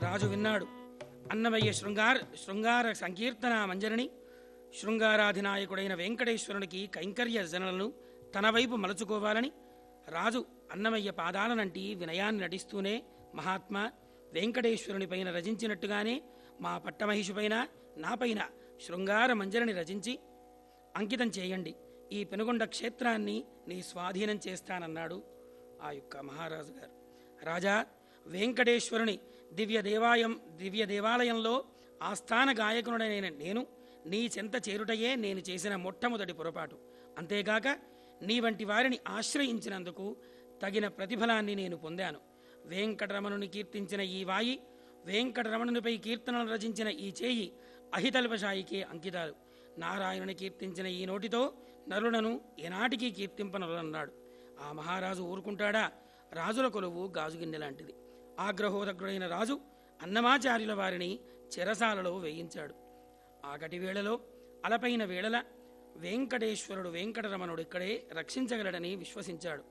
రాజు విన్నాడు. అన్నమయ్య శృంగార సంకీర్తన మంజరిని శృంగారాధినాయకుడైన వెంకటేశ్వరునికి కైంకర్య జనలను తన వైపు మలుచుకోవాలని రాజు అన్నమయ్య పాదాలనంటి వినయాన్ని నటిస్తూనే, మహాత్మా, వెంకటేశ్వరుని పైన రచించినట్టుగానే మా పట్టమహిషిపైన నాపైన శృంగార మంజరిని రచించి అంకితం చేయండి. ఈ పెనుగొండ క్షేత్రాన్ని నీ స్వాధీనం చేస్తానన్నాడు ఆ యొక్క మహారాజు గారు. రాజా, వెంకటేశ్వరుని దివ్య దేవాలయంలో ఆస్థాన గాయకునుడైన నేను నీ చెంత చేరుటయే నేను చేసిన మొట్టమొదటి పొరపాటు. అంతేగాక నీ వంటి వారిని ఆశ్రయించినందుకు తగిన ప్రతిఫలాన్ని నేను పొందాను. వెంకటరమణుని కీర్తించిన ఈ వాయి, వెంకటరమణునిపై కీర్తనలు రచించిన ఈ చేయి అహితల్పశాయికే అంకితాలు. నారాయణుని కీర్తించిన ఈ నోటితో నరులను ఏనాటికి కీర్తింపనరులన్నాడు. ఆ మహారాజు ఊరుకుంటాడా? రాజుల కొలువు గాజుగిన్నెలాంటిది. ఆగ్రహోదగ్రుడైన రాజు అన్నమాచార్యుల వారిని చెరసాలలో వేయించాడు. ఆకటి వేళలో, అలపైన వేళల వెంకటేశ్వరుడు వెంకటరమణుడు ఇక్కడే రక్షించగలడని విశ్వసించాడు.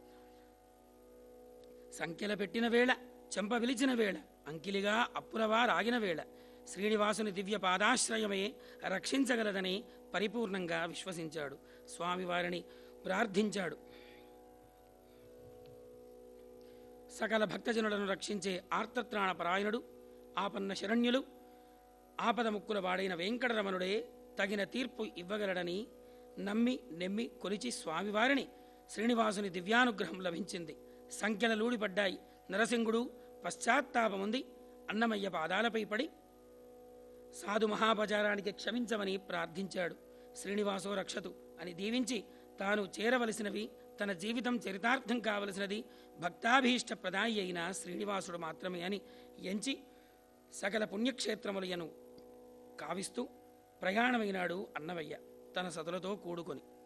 సంఖ్యల పెట్టిన వేళ, చెంప విలిచిన వేళ, అంకిలిగా అప్పులవారాగిన వేళ శ్రీనివాసుని దివ్య పాదాశ్రయమే రక్షించగలదని పరిపూర్ణంగా విశ్వసించాడు. స్వామివారిని ప్రార్థించాడు. సకల భక్తజనులను రక్షించే ఆర్తత్రాణ పరాయణుడు, ఆపన్న శరణ్యులు, ఆపద ముక్కుల వాడైన వెంకటరమణుడే తగిన తీర్పు ఇవ్వగలడని నమ్మి నెమ్మి కొలిచి స్వామివారిని శ్రీనివాసుని దివ్యానుగ్రహం లభించింది. సంఖ్యల లూడిపడ్డాయి. నరసింగుడు పశ్చాత్తాపముంది అన్నమయ్య పాదాలపై పడి సాధు మహాపచారానికి క్షమించమని ప్రార్థించాడు. శ్రీనివాసో రక్షతు అని దీవించి తాను చేరవలసినవి, తన జీవితం చరితార్థం కావలసినది భక్తాభీష్ట ప్రదాయి అయిన శ్రీనివాసుడు మాత్రమే అని ఎంచి సకల పుణ్యక్షేత్రములను కావిస్తూ ప్రయాణమైనాడు అన్నమయ్య తన సతులతో కూడుకొని.